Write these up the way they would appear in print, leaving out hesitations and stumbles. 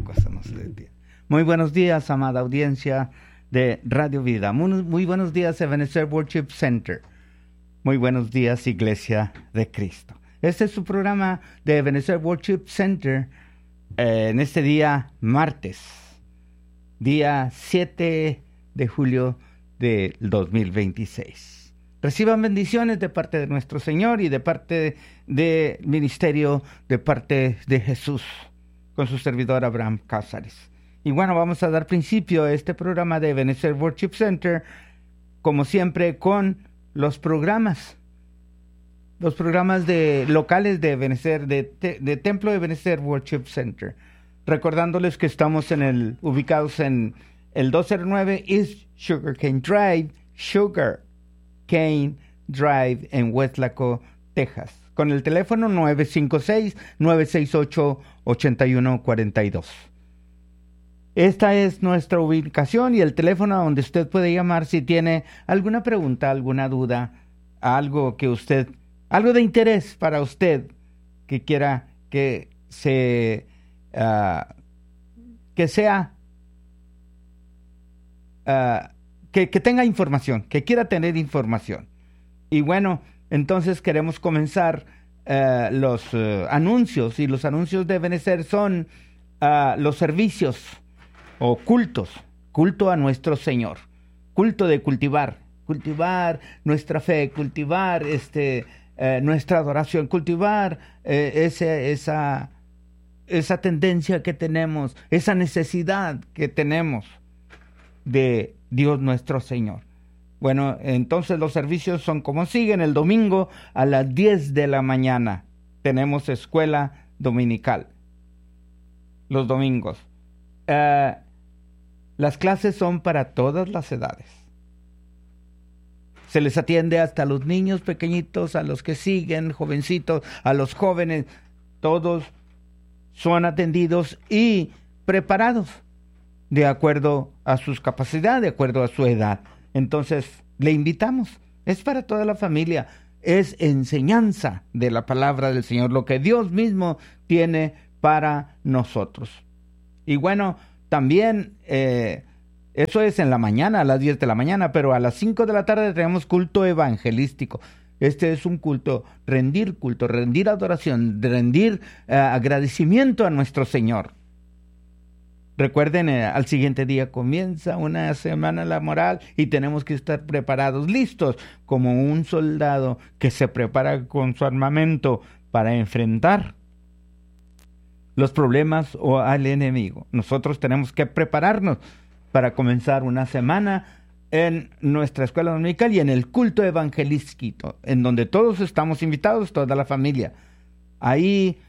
cosa no se detiene. Muy buenos días, amada audiencia de Radio Vida. Muy buenos días, Ebenezer Worship Center. Muy buenos días, Iglesia de Cristo. Este es su programa de Ebenezer Worship Center en este día martes, día 7 de julio del 2026. Reciban bendiciones de parte de nuestro Señor y de parte del ministerio, de parte de Jesús, con su servidor Abraham Cázares. Y bueno, vamos a dar principio a este programa de Ebenezer Worship Center, como siempre, con los programas locales de Ebenezer, de Templo de Ebenezer Worship Center. Recordándoles que estamos ubicados en el 209 East Sugarcane Drive en Weslaco, Texas, con el teléfono 956-968-8142. Esta es nuestra ubicación y el teléfono a donde usted puede llamar si tiene alguna pregunta, alguna duda, algo de interés para usted que quiera que tenga información, que quiera tener información. Y bueno, entonces queremos comenzar los anuncios, y los anuncios de Ebenezer son los servicios o culto a nuestro Señor, culto de cultivar nuestra fe, cultivar nuestra adoración, cultivar esa tendencia que tenemos, esa necesidad que tenemos de Dios nuestro Señor. Bueno, entonces los servicios son como siguen. El domingo a las 10 de la mañana tenemos escuela dominical. Los domingos. Las clases son para todas las edades. Se les atiende hasta a los niños pequeñitos, a los que siguen, jovencitos, a los jóvenes. Todos son atendidos y preparados de acuerdo a sus capacidades, de acuerdo a su edad. Entonces, le invitamos. Es para toda la familia. Es enseñanza de la palabra del Señor, lo que Dios mismo tiene para nosotros. Y bueno, también eso es en la mañana, a las 10 de la mañana, pero a las 5 de la tarde tenemos culto evangelístico. Este es un culto, rendir adoración, rendir agradecimiento a nuestro Señor. Recuerden, al siguiente día comienza una semana laboral y tenemos que estar preparados, listos, como un soldado que se prepara con su armamento para enfrentar los problemas o al enemigo. Nosotros tenemos que prepararnos para comenzar una semana en nuestra escuela dominical y en el culto evangelístico, en donde todos estamos invitados, toda la familia. Ahí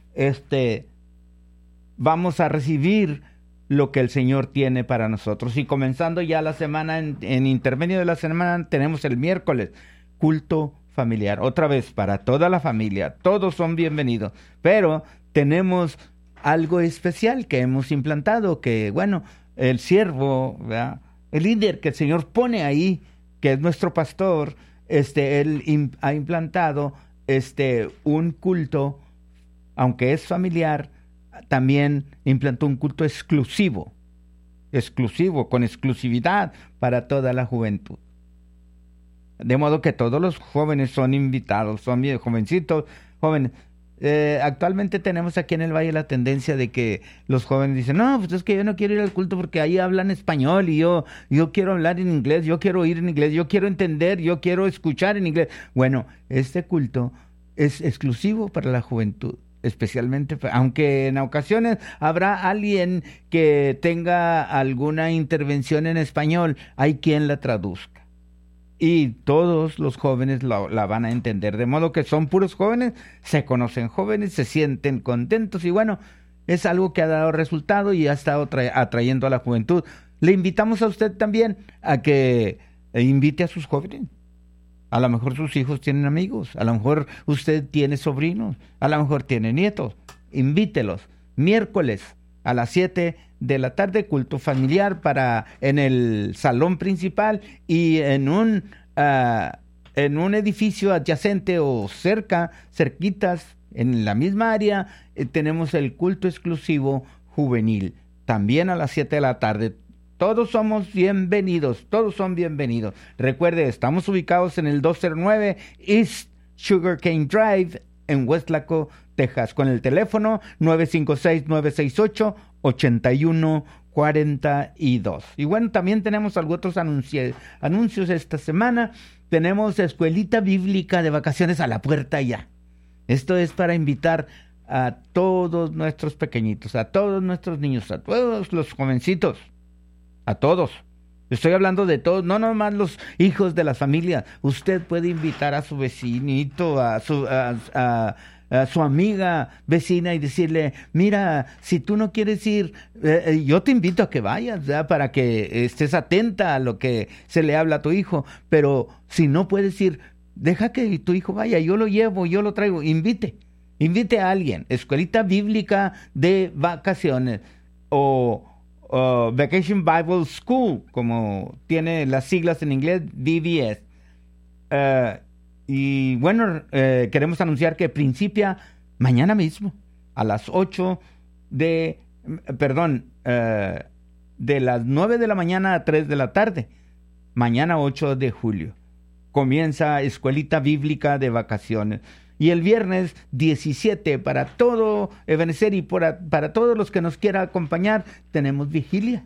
vamos a recibir lo que el Señor tiene para nosotros. Y comenzando ya la semana, en intermedio de la semana, tenemos el miércoles, culto familiar. Otra vez, para toda la familia, todos son bienvenidos. Pero tenemos algo especial que hemos implantado, que bueno, el siervo, ¿verdad?, el líder que el Señor pone ahí, que es nuestro pastor, él ha implantado un culto, aunque es familiar, también implantó un culto exclusivo, con exclusividad para toda la juventud. De modo que todos los jóvenes son invitados, son bien jovencitos, jóvenes. Actualmente tenemos aquí en el Valle la tendencia de que los jóvenes dicen, no, pues es que yo no quiero ir al culto porque ahí hablan español y yo quiero hablar en inglés, yo quiero oír en inglés, yo quiero entender, yo quiero escuchar en inglés. Bueno, este culto es exclusivo para la juventud, especialmente, aunque en ocasiones habrá alguien que tenga alguna intervención en español, hay quien la traduzca. Y todos los jóvenes la van a entender, de modo que son puros jóvenes, se conocen jóvenes, se sienten contentos y bueno, es algo que ha dado resultado y ha estado atrayendo a la juventud. Le invitamos a usted también a que invite a sus jóvenes. A lo mejor sus hijos tienen amigos, a lo mejor usted tiene sobrinos, a lo mejor tiene nietos. Invítelos. Miércoles a las 7 de la tarde, culto familiar en el salón principal y en un edificio adyacente o cerquitas, en la misma área, tenemos el culto exclusivo juvenil. también a las 7 de la tarde. Todos somos bienvenidos, todos son bienvenidos. Recuerde, estamos ubicados en el 209 East Sugarcane Drive en Westlaco, Texas, con el teléfono 956-968-8142. Y bueno, también tenemos algunos otros anuncios esta semana. Tenemos Escuelita Bíblica de Vacaciones a la puerta ya. Esto es para invitar a todos nuestros pequeñitos, a todos nuestros niños, a todos los jovencitos, a todos. Estoy hablando de todos, no nomás los hijos de las familias. Usted puede invitar a su vecinito, a su amiga vecina y decirle, mira, si tú no quieres ir, yo te invito a que vayas, ¿verdad? Para que estés atenta a lo que se le habla a tu hijo. Pero si no puedes ir, deja que tu hijo vaya, yo lo llevo, yo lo traigo, invite a alguien. Escuelita Bíblica de Vacaciones o Vacation Bible School, como tiene las siglas en inglés, VBS. Y bueno, queremos anunciar que principia mañana mismo a las de las 9 de la mañana a 3 de la tarde. Mañana 8 de julio. Comienza Escuelita Bíblica de Vacaciones. Y el viernes 17, para todo Ebenezer y para todos los que nos quieran acompañar, tenemos vigilia.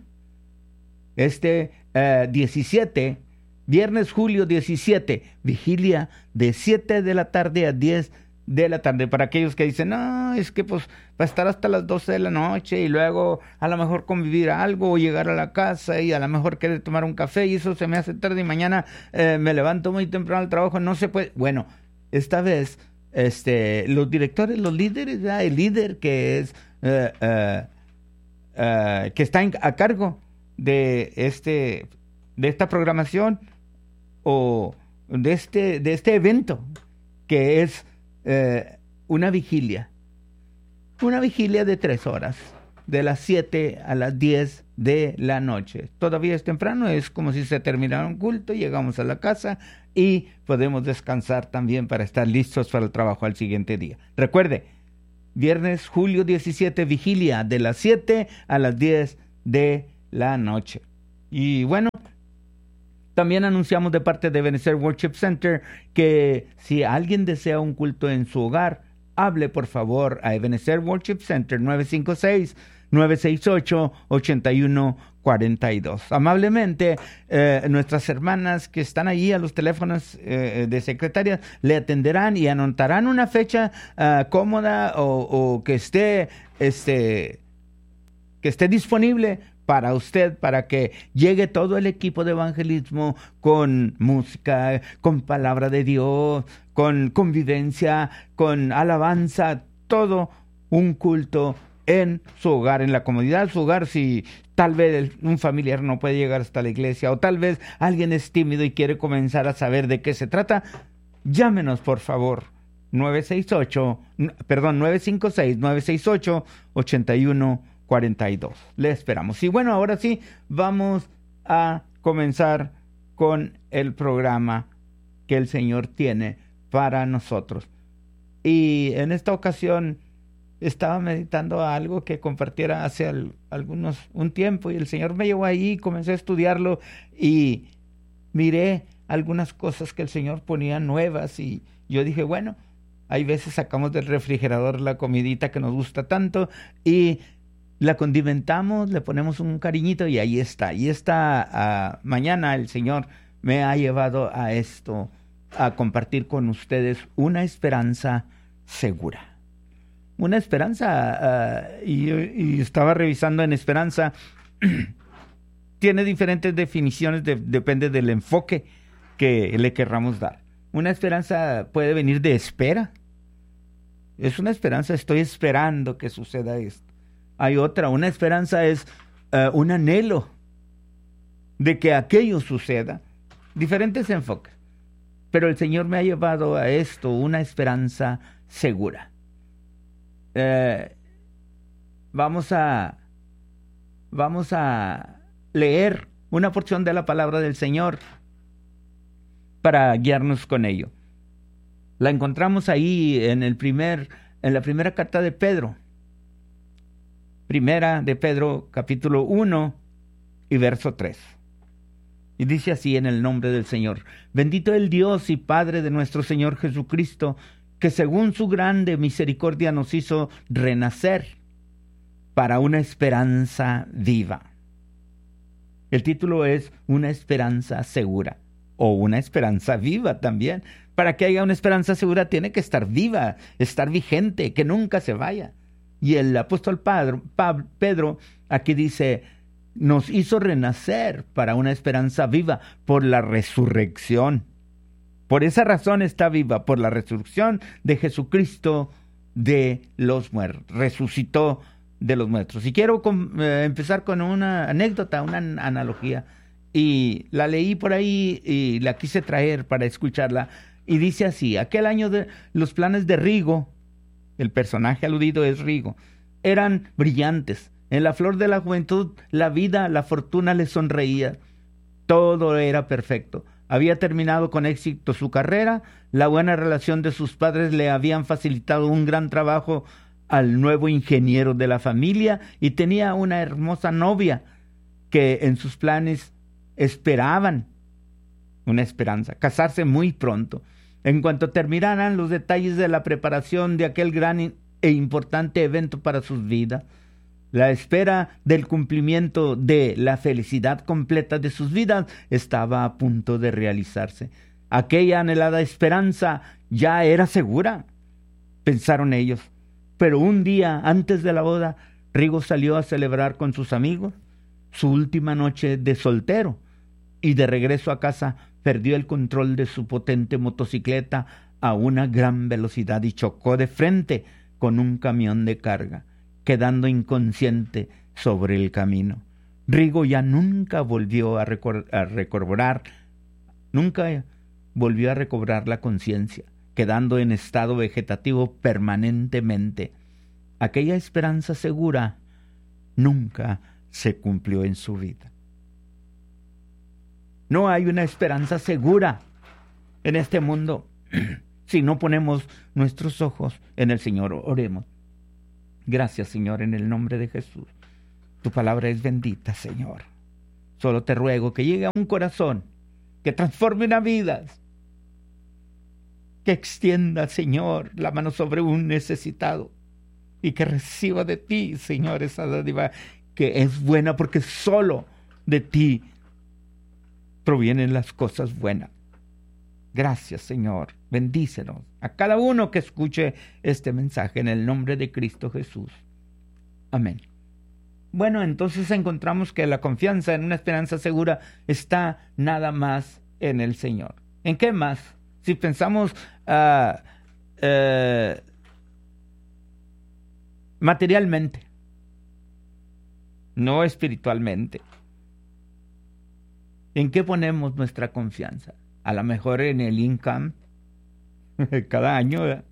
17, viernes julio 17, vigilia de 7 de la tarde a 10 de la tarde. Para aquellos que dicen, no, es que pues va a estar hasta las 12 de la noche y luego a lo mejor convivir algo o llegar a la casa y a lo mejor querer tomar un café y eso se me hace tarde y mañana me levanto muy temprano al trabajo, no se puede. Bueno, esta vez los directores, los líderes, ¿verdad? El líder que es que está a cargo de esta programación o de este evento, que es una vigilia de 3 horas, de las 7 a las 10 de la noche. Todavía es temprano, es como si se terminara un culto, llegamos a la casa y podemos descansar también para estar listos para el trabajo al siguiente día. Recuerde, viernes, julio 17, vigilia de las 7 a las 10 de la noche. Y bueno, también anunciamos de parte de Ebenezer Worship Center que si alguien desea un culto en su hogar, hable por favor a Ebenezer Worship Center 956-968-8142. Amablemente, nuestras hermanas que están allí a los teléfonos de secretarias le atenderán y anotarán una fecha cómoda o que esté disponible para usted, para que llegue todo el equipo de evangelismo con música, con palabra de Dios, con convivencia, con alabanza, todo un culto en su hogar, en la comodidad de su hogar. Si tal vez un familiar no puede llegar hasta la iglesia o tal vez alguien es tímido y quiere comenzar a saber de qué se trata, llámenos por favor. 956-968-8142. Le esperamos. Y bueno, ahora sí, vamos a comenzar con el programa que el Señor tiene para nosotros. Y en esta ocasión estaba meditando algo que compartiera hace un tiempo y el Señor me llevó ahí, comencé a estudiarlo y miré algunas cosas que el Señor ponía nuevas y yo dije, bueno, hay veces sacamos del refrigerador la comidita que nos gusta tanto y la condimentamos, le ponemos un cariñito y ahí está. Y esta mañana el Señor me ha llevado a esto, a compartir con ustedes una esperanza segura. Una esperanza, y estaba revisando en esperanza, tiene diferentes definiciones, depende del enfoque que le querramos dar. Una esperanza puede venir de espera. Es una esperanza, estoy esperando que suceda esto. Hay otra, una esperanza es un anhelo de que aquello suceda. Diferentes enfoques. Pero el Señor me ha llevado a esto, una esperanza segura. Vamos a leer una porción de la palabra del Señor para guiarnos con ello. La encontramos ahí en la primera carta de Pedro. Primera de Pedro, capítulo 1 y verso 3. Y dice así en el nombre del Señor: bendito el Dios y Padre de nuestro Señor Jesucristo, que según su grande misericordia nos hizo renacer para una esperanza viva. El título es Una esperanza segura, o una esperanza viva también. Para que haya una esperanza segura tiene que estar viva, estar vigente, que nunca se vaya. Y el apóstol Pedro aquí dice, nos hizo renacer para una esperanza viva por la resurrección. Por esa razón está viva, por la resurrección de Jesucristo de los muertos. Resucitó de los muertos. Y quiero empezar con una anécdota, una analogía. Y la leí por ahí y la quise traer para escucharla. Y dice así: aquel año los planes de Rigo, el personaje aludido es Rigo, eran brillantes. En la flor de la juventud, la vida, la fortuna le sonreía. Todo era perfecto. Había terminado con éxito su carrera, la buena relación de sus padres le habían facilitado un gran trabajo al nuevo ingeniero de la familia y tenía una hermosa novia que en sus planes esperaban, una esperanza, casarse muy pronto. En cuanto terminaran los detalles de la preparación de aquel gran e importante evento para sus vidas, la espera del cumplimiento de la felicidad completa de sus vidas estaba a punto de realizarse. Aquella anhelada esperanza ya era segura, pensaron ellos. Pero un día antes de la boda, Rigo salió a celebrar con sus amigos su última noche de soltero y de regreso a casa perdió el control de su potente motocicleta a una gran velocidad y chocó de frente con un camión de carga, quedando inconsciente sobre el camino. Rigo ya nunca volvió a recobrar la conciencia, quedando en estado vegetativo permanentemente. Aquella esperanza segura nunca se cumplió en su vida. No hay una esperanza segura en este mundo si no ponemos nuestros ojos en el Señor. Oremos. Gracias, Señor, en el nombre de Jesús. Tu palabra es bendita, Señor. Solo te ruego que llegue a un corazón, que transforme una vida, que extienda, Señor, la mano sobre un necesitado y que reciba de ti, Señor, esa dádiva que es buena, porque solo de ti provienen las cosas buenas. Gracias, Señor. Bendícenos a cada uno que escuche este mensaje en el nombre de Cristo Jesús. Amén. Bueno, entonces encontramos que la confianza en una esperanza segura está nada más en el Señor. ¿En qué más? Si pensamos materialmente, no espiritualmente, ¿en qué ponemos nuestra confianza? A lo mejor en el income cada año, ¿verdad?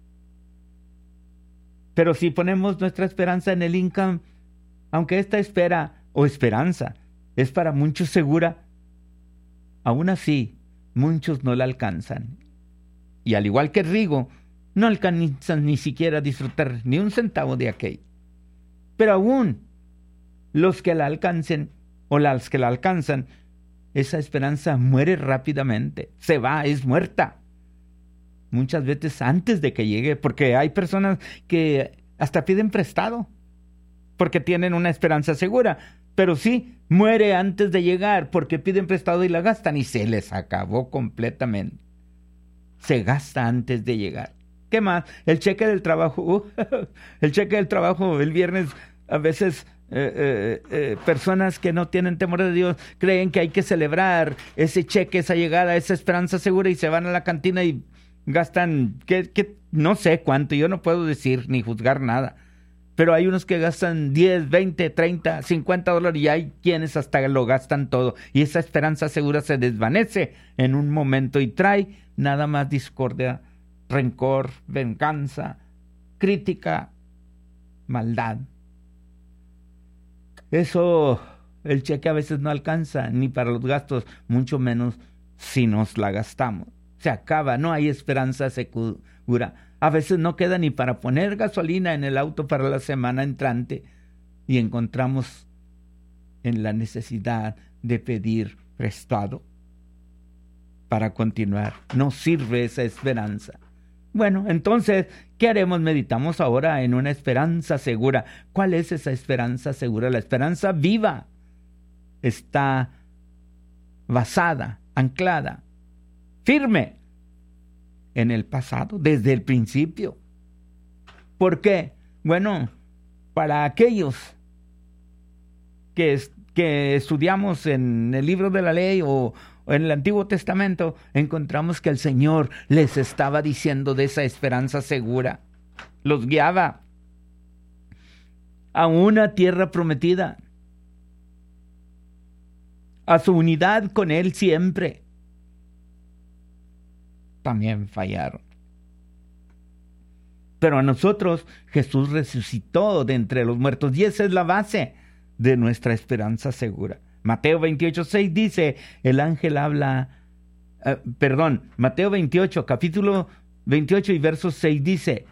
Pero si ponemos nuestra esperanza en el income, aunque esta espera o esperanza es para muchos segura, aún así muchos no la alcanzan. Y al igual que Rigo, no alcanzan ni siquiera a disfrutar ni un centavo de aquello. Pero aún los que la alcancen o las que la alcanzan, esa esperanza muere rápidamente, se va, es muerta. Muchas veces antes de que llegue, porque hay personas que hasta piden prestado, porque tienen una esperanza segura, pero sí, muere antes de llegar, porque piden prestado y la gastan y se les acabó completamente. Se gasta antes de llegar. ¿Qué más? El cheque del trabajo, el cheque del trabajo el viernes, a veces personas que no tienen temor de Dios creen que hay que celebrar ese cheque, esa llegada, esa esperanza segura y se van a la cantina y gastan, no sé cuánto, yo no puedo decir ni juzgar nada, pero hay unos que gastan 10, 20, 30, 50 dólares y hay quienes hasta lo gastan todo y esa esperanza segura se desvanece en un momento y trae nada más discordia, rencor, venganza, crítica, maldad. Eso, el cheque a veces no alcanza ni para los gastos, mucho menos si nos la gastamos. Se acaba, no hay esperanza segura. A veces no queda ni para poner gasolina en el auto para la semana entrante. y encontramos en la necesidad de pedir prestado para continuar. No sirve esa esperanza. Bueno, entonces, ¿qué haremos? Meditamos ahora en una esperanza segura. ¿Cuál es esa esperanza segura? La esperanza viva está basada, anclada, firme en el pasado, desde el principio. ¿Por qué? Bueno, para aquellos que estudiamos en el libro de la ley o en el Antiguo Testamento, encontramos que el Señor les estaba diciendo de esa esperanza segura. Los guiaba a una tierra prometida, a su unidad con Él siempre. También fallaron. Pero a nosotros Jesús resucitó de entre los muertos y esa es la base de nuestra esperanza segura. Mateo 28:6 dice, el ángel habla, Mateo 28, capítulo 28 y verso 6 dice,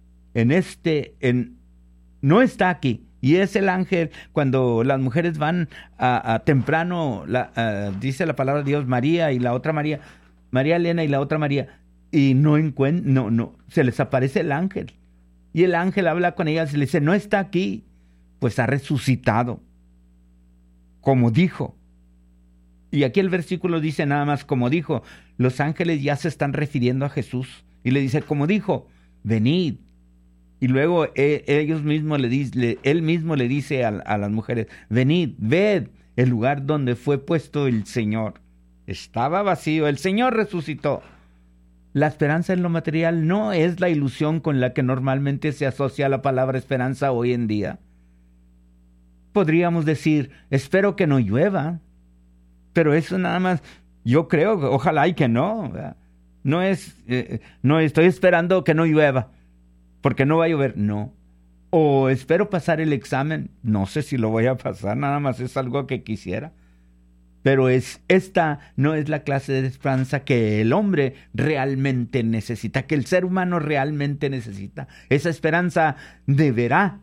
no está aquí. Y es el ángel cuando las mujeres van a temprano, dice la palabra de Dios, María y la otra María Elena y la otra María, y no se les aparece el ángel. Y el ángel habla con ellas y le dice, no está aquí, pues ha resucitado, como dijo. Y aquí el versículo dice nada más, como dijo. Los ángeles ya se están refiriendo a Jesús. Y le dice, como dijo, venid. Y luego él mismo le dice a las mujeres, venid, ved el lugar donde fue puesto el Señor. Estaba vacío, el Señor resucitó. La esperanza en lo material no es la ilusión con la que normalmente se asocia la palabra esperanza hoy en día. Podríamos decir, espero que no llueva, pero eso nada más, yo creo, ojalá y que no. No estoy esperando que no llueva, porque no va a llover, no. O espero pasar el examen, no sé si lo voy a pasar, nada más es algo que quisiera. Pero esta no es la clase de esperanza que el hombre realmente necesita, que el ser humano realmente necesita. Esa esperanza deberá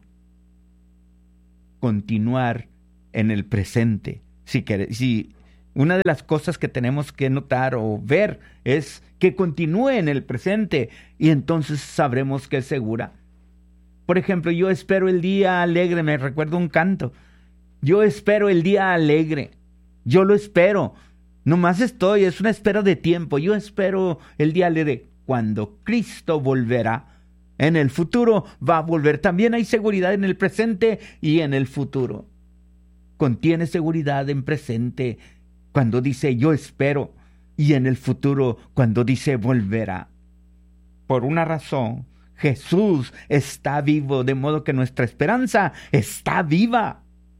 continuar en el presente. Si una de las cosas que tenemos que notar o ver es que continúe en el presente y entonces sabremos que es segura. Por ejemplo, yo espero el día alegre, me recuerdo un canto. Yo espero el día alegre. Yo lo espero. Nomás es una espera de tiempo. Yo espero el día alegre cuando Cristo volverá. En el futuro va a volver. También hay seguridad en el presente y en el futuro. Contiene seguridad en presente cuando dice yo espero y en el futuro cuando dice volverá. Por una razón, Jesús está vivo, de modo que nuestra esperanza está viva.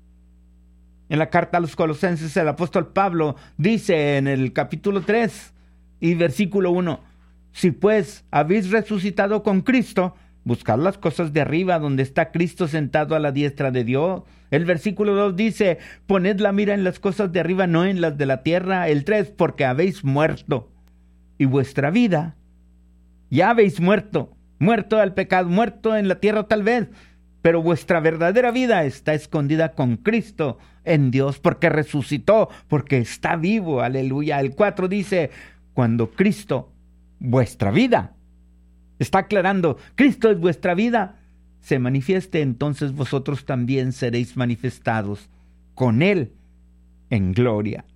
En la carta a los Colosenses, el apóstol Pablo dice en el capítulo 3 y versículo 1, si pues habéis resucitado con Cristo, buscad las cosas de arriba, donde está Cristo sentado a la diestra de Dios. El versículo 2 dice, poned la mira en las cosas de arriba, no en las de la tierra. El 3, porque habéis muerto, y vuestra vida, ya habéis muerto al pecado, muerto en la tierra tal vez, pero vuestra verdadera vida está escondida con Cristo en Dios, porque resucitó, porque está vivo, aleluya. El 4 dice, cuando Cristo, vuestra vida, está aclarando, Cristo es vuestra vida, se manifieste, entonces vosotros también seréis manifestados con Él en gloria.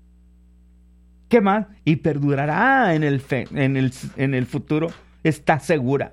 ¿Qué más? Y perdurará en el futuro, está segura.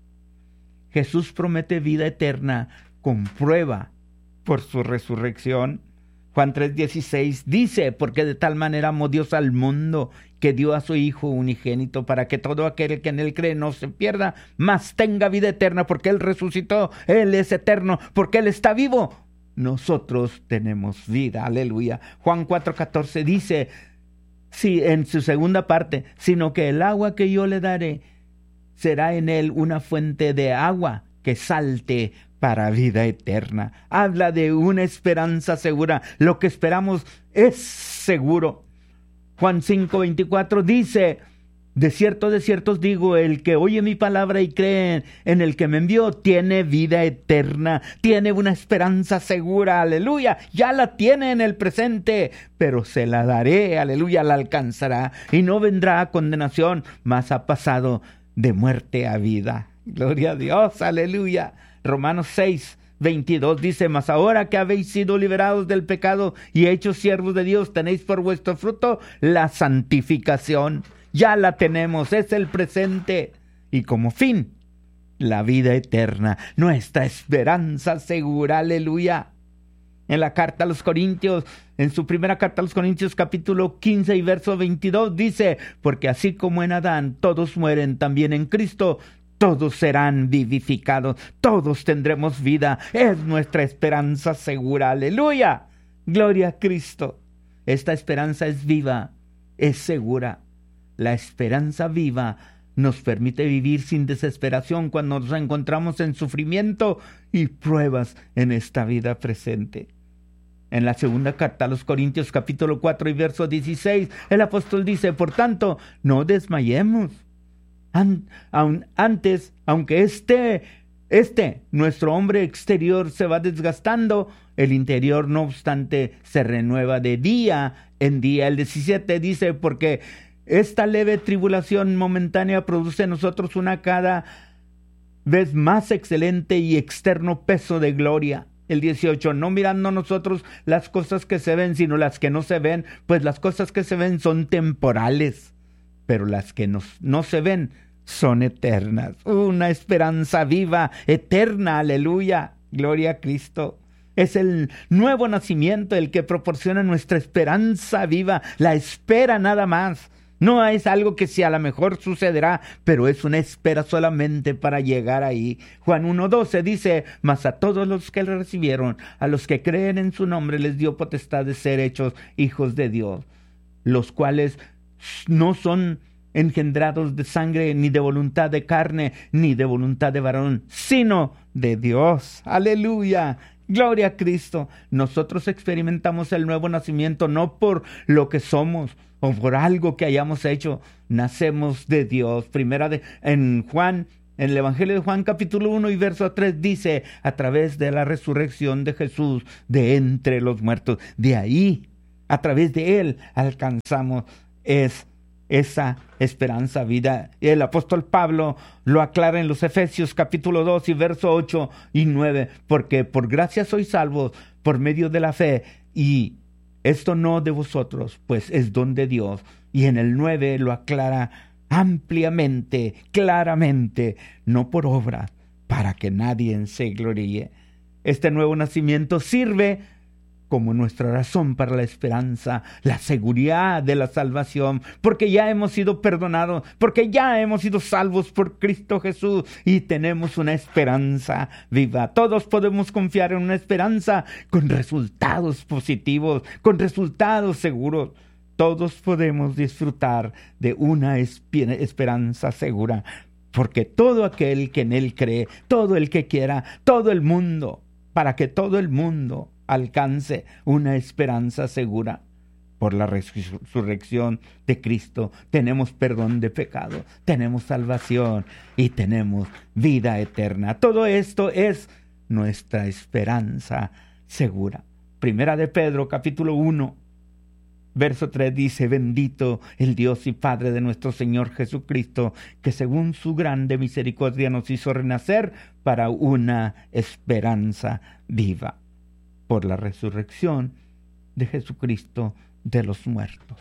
Jesús promete vida eterna con prueba por su resurrección. Juan 3:16 dice, porque de tal manera amó Dios al mundo, que dio a su Hijo unigénito, para que todo aquel que en Él cree no se pierda, mas tenga vida eterna, porque Él resucitó, Él es eterno, porque Él está vivo. Nosotros tenemos vida, aleluya. Juan 4:14 dice, sí, en su segunda parte, sino que el agua que yo le daré será en él una fuente de agua que salte para vida eterna. Habla de una esperanza segura. Lo que esperamos es seguro. Juan 5:24 dice, de cierto os digo, el que oye mi palabra y cree en el que me envió, tiene vida eterna, tiene una esperanza segura, aleluya, ya la tiene en el presente, pero se la daré, aleluya, la alcanzará y no vendrá a condenación, mas ha pasado de muerte a vida. Gloria a Dios, aleluya. Romanos 6:22 dice, mas ahora que habéis sido liberados del pecado y hechos siervos de Dios, tenéis por vuestro fruto la santificación. Ya la tenemos, es el presente. Y como fin, la vida eterna, nuestra esperanza segura, aleluya. En la carta a los Corintios, en su primera carta a los Corintios, capítulo 15 y verso 22, dice, porque así como en Adán todos mueren, también en Cristo todos serán vivificados, todos tendremos vida, es nuestra esperanza segura, aleluya. Gloria a Cristo. Esta esperanza es viva, es segura. La esperanza viva nos permite vivir sin desesperación cuando nos encontramos en sufrimiento y pruebas en esta vida presente. En la segunda carta a los Corintios, capítulo 4 y verso 16, el apóstol dice, por tanto, no desmayemos. Antes, aunque nuestro hombre exterior se va desgastando, el interior, no obstante, se renueva de día en día. El 17 dice, porque esta leve tribulación momentánea produce en nosotros una cada vez más excelente y externo peso de gloria. El 18, no mirando nosotros las cosas que se ven, sino las que no se ven, pues las cosas que se ven son temporales, pero las que no se ven son eternas. Una esperanza viva, eterna, aleluya, gloria a Cristo. Es el nuevo nacimiento el que proporciona nuestra esperanza viva, la espera nada más. No es algo que si a lo mejor sucederá, pero es una espera solamente para llegar ahí. Juan 1:12 dice, mas a todos los que le recibieron, a los que creen en su nombre, les dio potestad de ser hechos hijos de Dios, los cuales no son engendrados de sangre, ni de voluntad de carne, ni de voluntad de varón, sino de Dios. Aleluya. Gloria a Cristo. Nosotros experimentamos el nuevo nacimiento no por lo que somos o por algo que hayamos hecho. Nacemos de Dios. En el Evangelio de Juan capítulo 1 y verso 3 dice, a través de la resurrección de Jesús de entre los muertos. De ahí, a través de Él, alcanzamos esa esperanza vida. El apóstol Pablo lo aclara en los Efesios capítulo 2 y verso 8 y 9, porque por gracia sois salvos por medio de la fe, y esto no de vosotros, pues es don de Dios. Y en el 9 lo aclara ampliamente, claramente, no por obra, para que nadie se gloríe. Este nuevo nacimiento sirve como nuestra razón para la esperanza, la seguridad de la salvación, porque ya hemos sido perdonados, porque ya hemos sido salvos por Cristo Jesús y tenemos una esperanza viva. Todos podemos confiar en una esperanza con resultados positivos, con resultados seguros. Todos podemos disfrutar de una esperanza segura, porque todo aquel que en Él cree, todo el que quiera, todo el mundo, para que todo el mundo alcance una esperanza segura. Por la resurrección de Cristo tenemos perdón de pecado, tenemos salvación y tenemos vida eterna. Todo esto es nuestra esperanza segura. Primera de Pedro, capítulo 1, verso 3 dice, bendito el Dios y Padre de nuestro Señor Jesucristo, que según su grande misericordia nos hizo renacer para una esperanza viva, por la resurrección de Jesucristo de los muertos.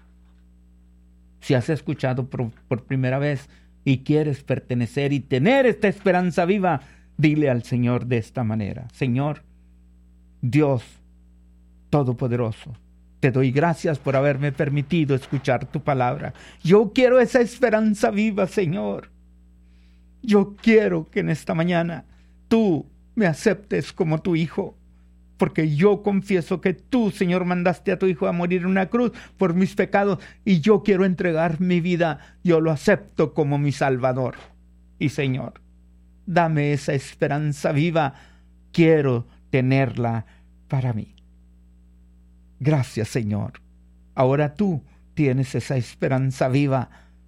Si has escuchado por primera vez y quieres pertenecer y tener esta esperanza viva, dile al Señor de esta manera: Señor, Dios Todopoderoso, te doy gracias por haberme permitido escuchar tu palabra. Yo quiero esa esperanza viva, Señor. Yo quiero que en esta mañana tú me aceptes como tu hijo, porque yo confieso que tú, Señor, mandaste a tu Hijo a morir en una cruz por mis pecados, y yo quiero entregar mi vida. Yo lo acepto como mi Salvador. Y Señor, dame esa esperanza viva. Quiero tenerla para mí. Gracias, Señor. Ahora tú tienes esa esperanza viva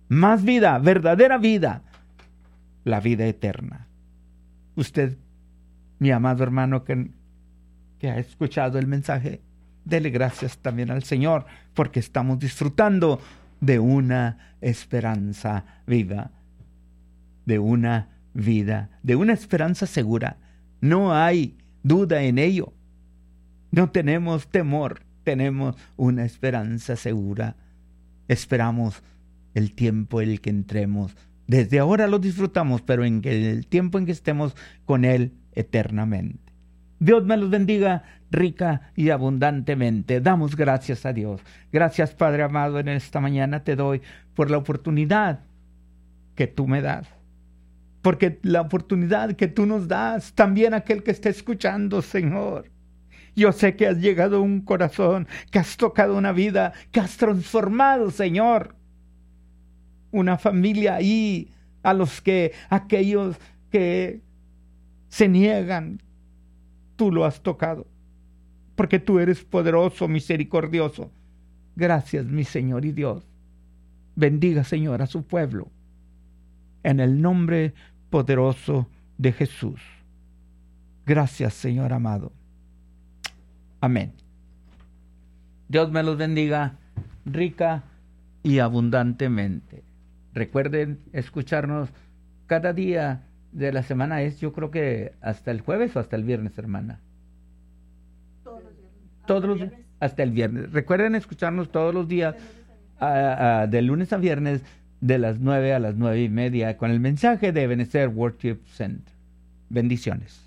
más vida, verdadera vida, la vida eterna. Usted, mi amado hermano que ha escuchado el mensaje, dele gracias también al Señor, porque estamos disfrutando de una esperanza viva, de una vida, de una esperanza segura. No hay duda en ello. No tenemos temor, tenemos una esperanza segura. Esperamos el tiempo en el que entremos. Desde ahora lo disfrutamos, pero en el tiempo en que estemos con Él eternamente. Dios me los bendiga rica y abundantemente. Damos gracias a Dios. Gracias, Padre amado, en esta mañana te doy por la oportunidad que tú me das. Porque la oportunidad que tú nos das, también aquel que está escuchando, Señor. Yo sé que has llegado a un corazón, que has tocado una vida, que has transformado, Señor, una familia ahí, aquellos que se niegan, tú lo has tocado, porque tú eres poderoso, misericordioso. Gracias, mi Señor y Dios. Bendiga, Señor, a su pueblo, en el nombre poderoso de Jesús. Gracias, Señor amado. Amén. Dios me los bendiga rica y abundantemente. Recuerden escucharnos cada día de la semana. Yo creo que hasta el jueves o hasta el viernes, hermana. Todos los días. Hasta el viernes. Recuerden escucharnos todos los días, de lunes a viernes, de las 9 a las 9:30, con el mensaje de Ebenezer Worship Center. Bendiciones.